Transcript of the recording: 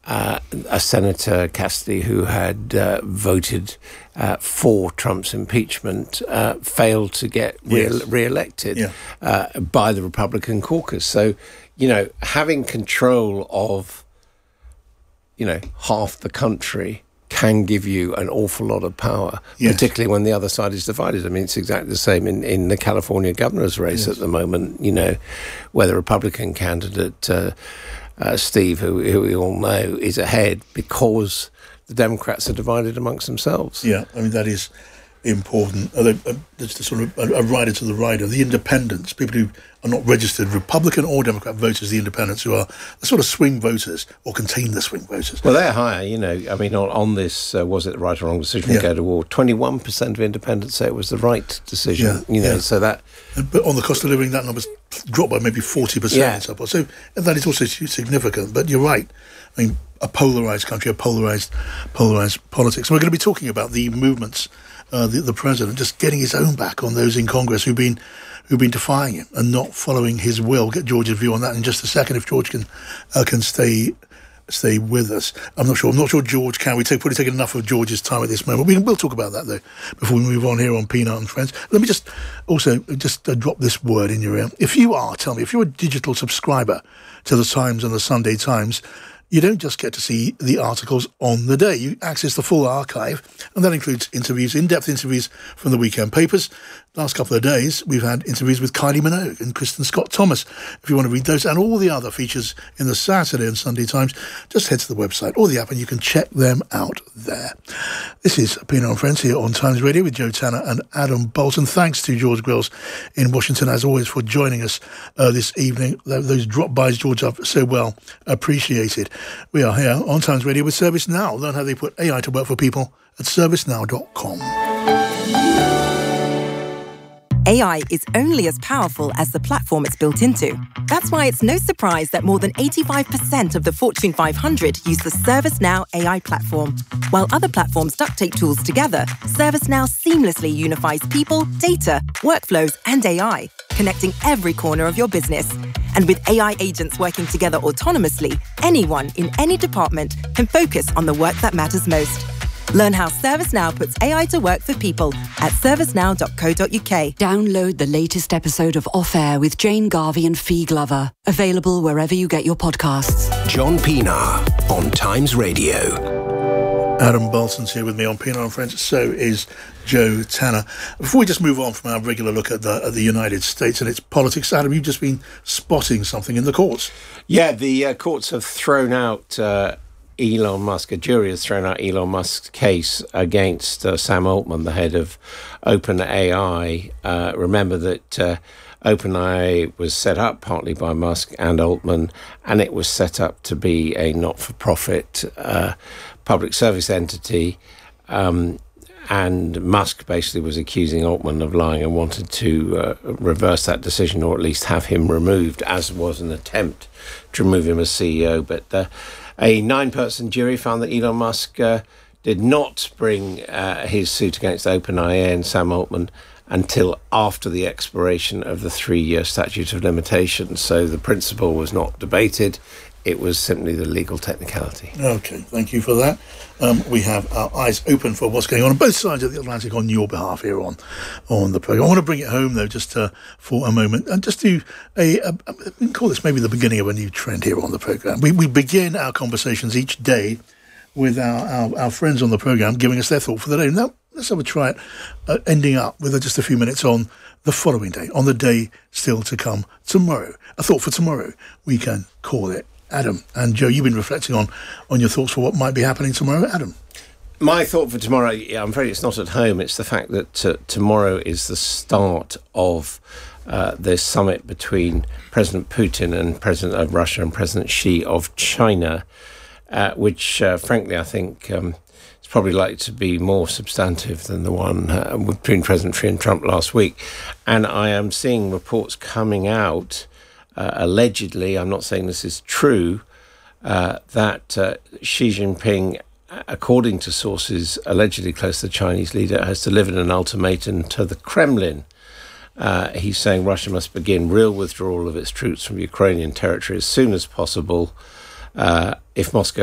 a Senator Cassidy who had voted for Trump's impeachment failed to get re-elected by the Republican caucus. So, having control of, half the country can give you an awful lot of power, particularly when the other side is divided. I mean, it's exactly the same in the California governor's race at the moment, where the Republican candidate, Steve, who we all know, is ahead because the Democrats are divided amongst themselves. Yeah, I mean, that is important. There's sort of a rider to the rider. The independents, people who are not registered Republican or Democrat voters, the independents who are the sort of swing voters or contain the swing voters. Well, they're higher, I mean, on this, was it the right or wrong decision to go to war? 21% of independents say it was the right decision, so that... But on the cost of living, that number's dropped by maybe 40% and so forth. So that is also significant. But you're right. I mean, a polarised country, a polarised politics. And we're going to be talking about the movements, the president just getting his own back on those in Congress who've been defying him and not following his will. Get George's view on that in just a second, if George can stay with us. I'm not sure George can. We've probably taken enough of George's time at this moment. We'll talk about that, though, before we move on here on Peanut and Friends. Let me just drop this word in your ear. If you're a digital subscriber to the Times and the Sunday Times, you don't just get to see the articles on the day. You access the full archive, and that includes interviews, in-depth interviews from the weekend papers. Last couple of days, we've had interviews with Kylie Minogue and Kristen Scott Thomas. If you want to read those and all the other features in the Saturday and Sunday Times, just head to the website or the app and you can check them out there. This is Peanut and Friends here on Times Radio with Joe Tanner and Adam Bolton. Thanks to George Grills in Washington, as always, for joining us this evening. Those drop-bys, George, are so well appreciated. We are here on Times Radio with ServiceNow. Learn how they put AI to work for people at servicenow.com. AI is only as powerful as the platform it's built into. That's why it's no surprise that more than 85% of the Fortune 500 use the ServiceNow AI platform. While other platforms duct tape tools together, ServiceNow seamlessly unifies people, data, workflows, and AI, connecting every corner of your business. And with AI agents working together autonomously, anyone in any department can focus on the work that matters most. Learn how ServiceNow puts AI to work for people at servicenow.co.uk. Download the latest episode of Off Air with Jane Garvey and Fee Glover. Available wherever you get your podcasts. John Pienaar on Times Radio. Adam Bolton's here with me on Peanut and Friends. So is Joe Tanner. Before we just move on from our regular look at the United States and its politics, Adam, you've just been spotting something in the courts. Yeah, the courts have thrown out... Elon Musk, a jury has thrown out Elon Musk's case against Sam Altman, the head of OpenAI. Remember that OpenAI was set up partly by Musk and Altman, and it was set up to be a not-for-profit public service entity. And Musk basically was accusing Altman of lying and wanted to reverse that decision, or at least have him removed, as was an attempt to remove him as CEO. But a 9-person jury found that Elon Musk did not bring his suit against OpenAI and Sam Altman until after the expiration of the 3-year statute of limitations. So the principle was not debated. It was simply the legal technicality. Okay, thank you for that. We have our eyes open for what's going on both sides of the Atlantic on your behalf here on the programme. I want to bring it home, though, just for a moment, and just do we can call this maybe the beginning of a new trend here on the programme. We begin our conversations each day with our friends on the programme giving us their thought for the day. Now, let's have a try at ending up with just a few minutes on the following day, on the day still to come, tomorrow. A thought for tomorrow, we can call it. Adam and Joe, you've been reflecting on your thoughts for what might be happening tomorrow. Adam? My thought for tomorrow, I'm afraid it's not at home. It's the fact that tomorrow is the start of the summit between President Putin and President of Russia and President Xi of China, which, frankly, I think is probably likely to be more substantive than the one between President Xi and Trump last week. And I am seeing reports coming out allegedly, I'm not saying this is true, that Xi Jinping, according to sources allegedly close to the Chinese leader, has delivered an ultimatum to the Kremlin. He's saying Russia must begin real withdrawal of its troops from Ukrainian territory as soon as possible if Moscow